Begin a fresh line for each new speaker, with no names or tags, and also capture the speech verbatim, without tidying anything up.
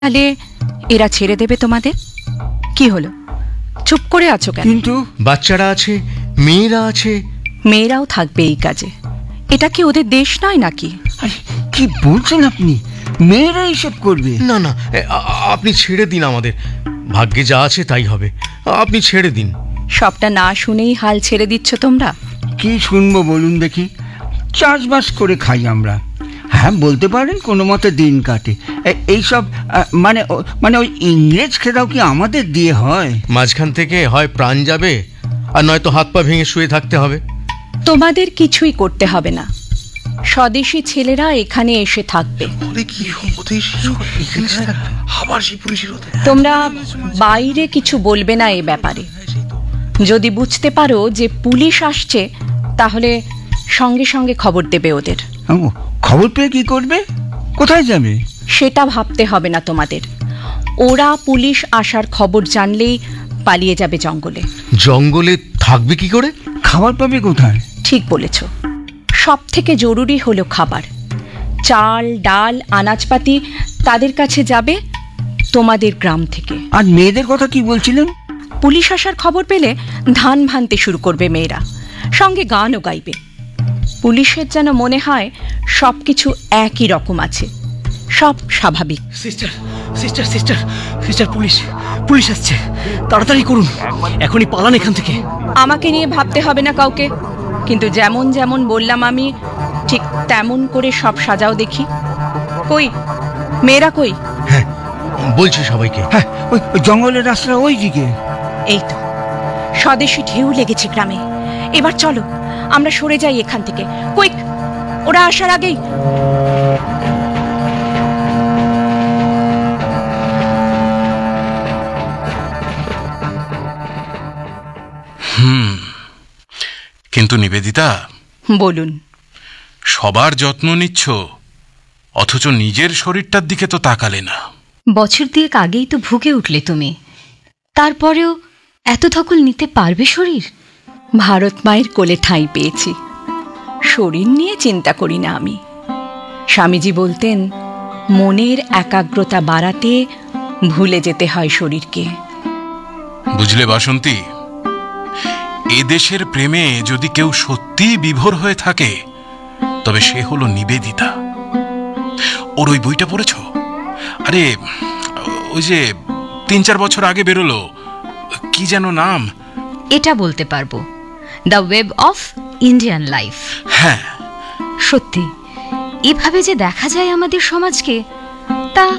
তাহলে এরা ছেড়ে দেবে তোমাদের? কি হলো, চুপ করে আছো কেন?
কিন্তু
বাচ্চারা আছে, মেয়েরা আছে।
মেয়েরাও থাকবে এই কাজে। এটা কি ওদের দেশ নয় নাকি?
আরে, কি বলছেন আপনি? মেয়েরা এইসব করবে?
না না, আ- আপনি ছেড়ে দিন, আমাদের ভাগ্যে যা আছে তাই হবে। আপনি ছেড়ে দিন।
সবটা না শুনেই হাল ছেড়ে দিচ্ছ তোমরা?
কি শুনবো বলুন দেখি? চাষবাস করে খাই আমরা। হ্যাঁ, বলতে পারেন কোনো মতে দিন কাটে। এ- এইসব আহ, মানে ও- মানে ওই ইংরেজ খেদাও কি আমাদের দিয়ে হয়?
মাঝখান থেকে হয় প্রাণ যাবে, আর নয়তো হাত পা ভেঙে শুয়ে থাকতে হবে।
তোমাদের কিছুই করতে হবে না, স্বদেশী ছেলেরা এখানে এসে থাকবে। তোমরা বাইরে কিছু বলবে না এ ব্যাপারে। যদি বুঝতে পারো যে পুলিশ আসছে, তাহলে সঙ্গে সঙ্গে খবর দেবে ওদের।
ও, খবর পেয়ে কি করবে? কোথায় যাবে?
সেটা ভাবতে হবে না তোমাদের। ওরা পুলিশ আসার খবর জানলেই পালিয়ে যাবে জঙ্গলে।
জঙ্গলে থাকবে কি করে?
খাবার পাবে কোথায়?
ঠিক বলেছ, সব থেকে জরুরি হলো খাবার। চাল, ডাল, আনাজপাতি তাদের কাছে যাবে তোমাদের গ্রাম থেকে।
আর মেয়েদের কথা কি বলছিলেন?
পুলিশ আসার খবর পেলে ধান ভানতে শুরু করবে মেয়েরা, সঙ্গে গানও গাইবে। পুলিশের যেন মনে হয় সব কিছু একই রকম আছে, সব স্বাভাবিক।
Sister sister sister sister police police আসছে, তাড়াতাড়ি করুন, এখনই পালান এখান থেকে।
আমাকে নিয়ে ভাবতে হবে না কাউকে, কিন্তু যেমন যেমন বললাম আমি, ঠিক তেমন করে সব সাজাও দেখি। কই মেয়েরা কই?
হ্যাঁ, বলছি সবাইকে।
হ্যাঁ, ওই ওই জঙ্গলের রাস্তা ওই দিকে।
এই তো স্বদেশী ঢেউ লেগেছে গ্রামে। এবার চলো আমরা সরে যাই এখান থেকে। কুইক, ওরা আসার আগেই।
হুম কিন্তু নিবেদিতা,
বলুন।
সবার যত্ন নিচ্ছ, অথচ নিজের শরীরটার দিকে তো তাকালে না।
বছর দুয়েক আগেই তো ভুগে উঠলে তুমি, তারপরেও এত ধকল নিতে পারবে শরীর?
ভারত মায়ের কোলে ঠাঁই পেয়েছি, শরীর নিয়ে চিন্তা করি না আমি। স্বামীজি বলতেন, মনের একাগ্রতা বাড়াতে ভুলে যেতে হয় শরীরকে।
বুঝলে বাসন্তী, এদেশের প্রেমে যদি কেউ সত্যিই বিভোর হয়ে থাকে, তবে সে হলো নিবেদিতা। ওর ওই বইটা পড়েছ? আরে ওই যে তিন চার বছর আগে বেরোলো, কি যেন নাম?
এটা বলতে পারবো, the web of Indian life.
হ্যাঁ,
সত্যি, এভাবে যে দেখা যায় আমাদের সমাজকে,